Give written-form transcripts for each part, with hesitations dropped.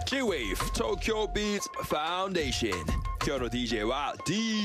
J-Wave 東京ビーツファウンデーション。今日の DJ は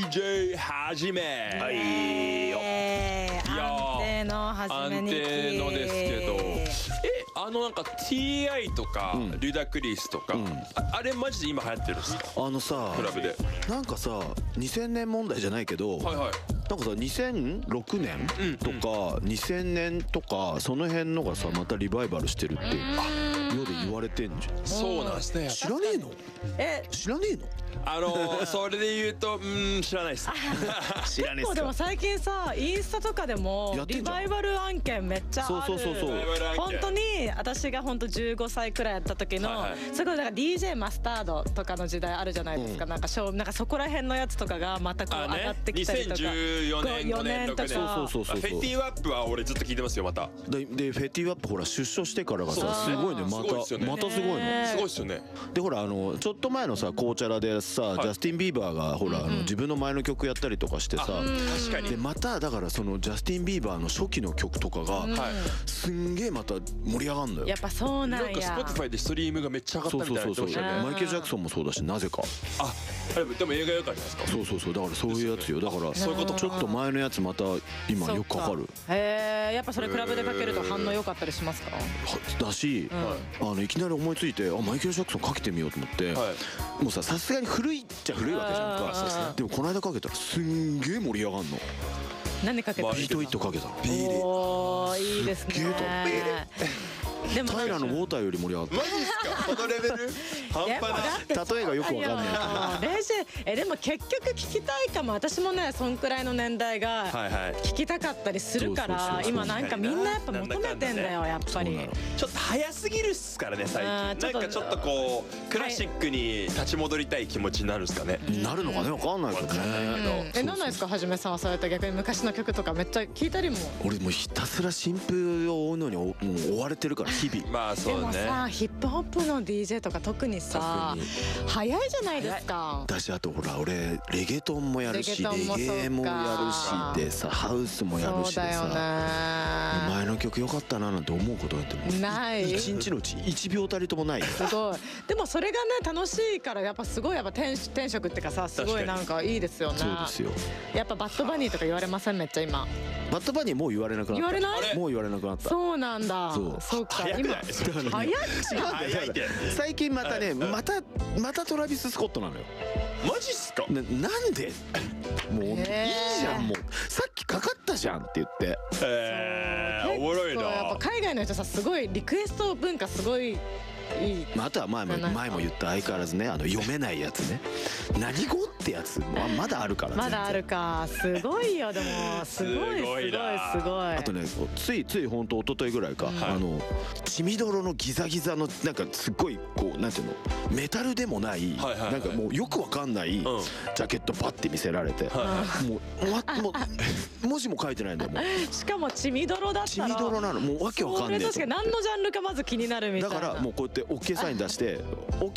DJ はじめ。はいよ。 安定のはじめに安定のですけど、なんか TI とか、リュダクリスとか、あれマジで今流行ってるんですか？ さクラブでなんかさ2000年問題じゃないけど、 はいはい、 なんかさ2006年とか2000年とかその辺のがさまたリバイバルしてるって世で言われてんじゃん。 そうなんですね。 知らねえの？知らねえの？ それで言うと知らないです。 知らねえっすか？ 結構でも最近さインスタとかでもリバイバル案件めっちゃある。 そう本当に私が本当15歳くらいやった時のすごいなんか DJ マスタードとかの時代あるじゃないですか。なんかそこら辺のやつとかがまたこう上がってきたりとか。 2014年5年6年そうフェティワップは俺ずっと聞いてますよ。またでフェティワップほら出所してからがさすごいね。またすごいの。 すごいっすよね。 でほらちょっと前のさコーチャラでさジャスティン・ビーバーがほら自分の前の曲やったりとかしてさ、 確かに。 でまただからそのジャスティン・ビーバーの初期の曲とかがすんげえまた盛り上がんのよ。 やっぱそうなんや。 なんか Spotify でストリームがめっちゃ上がったみたいな言ってましたね。 マイケル・ジャクソンもそうだしなぜか。 でも映画よかったですか？ そうだからそういうやつよ。だからちょっと前のやつまた今よくかかる。 やっぱそれクラブでかけると反応良かったりしますか？ だしいきなり思いついてマイケル・ジャクソンかけてみようと思ってもうさすがに古いっちゃ古いわけじゃんか。でもこの間かけたらすんげえ盛り上がんの。 何かけた？ ビートイットかけたの。 おーいいですね。 すっげえでも平のウォーターより盛り上がった。 マジっすか？このレベル半端ない。 例えがよくわかんないレジェでも結局聞きたいかも。私もねそんくらいの年代が聞きたかったりするから今なんかみんなやっぱ求めてんだよやっぱり。 ちょっと早すぎるっすからね最近。なんかちょっとこうクラシックに立ち戻りたい気持ちになるんですかね。 なるのかねわかんないけどね。 なんないですかはじめさんはそうやって逆に昔の曲とかめっちゃ聞いたりも。 俺もうひたすら新風を追うのにもう追われてるから日々。 まあそうね。 でもさヒップホップの DJ とか特にさ早いじゃないですか。 私あとほら俺レゲトンもやるしレゲエもやるしでさハウスもやるしでさ前の曲良かったななんて思うことなんてない一日のうち1秒たりともない。 すごい。でもそれがね楽しいからやっぱすごい転職っていうかさすごいなんかいいですよね。 そうですよ。 やっぱバッドバニーとか言われません？めっちゃ今バッドバニーもう言われなくなった。 言われない？ もう言われなくなった。 そうなんだ。そうか今早い。 最近またねまたトラビス・スコットなのよ。 マジっすか？ なんでもういいじゃんもうさっきかかったじゃんって言って。 おもろいな。 やっぱ海外の人さすごいリクエスト文化すごいいい。 あとは前も言った相変わらずね読めないやつね。何語ってやつまだあるから。 まだあるか。すごいよでもすごい。あとねつい本当一昨日ぐらいか血みどろのギザギザのなんかすっごいこうなんていうのメタルでもないなんかもうよくわかんないジャケットパッて見せられてもう文字も書いてないんだよもう。 しかも血みどろだったら血みどろなのもうわけわかんない。 確かに何のジャンルかまず気になるみたいな。 だからもうこうやって OK サイン出して OK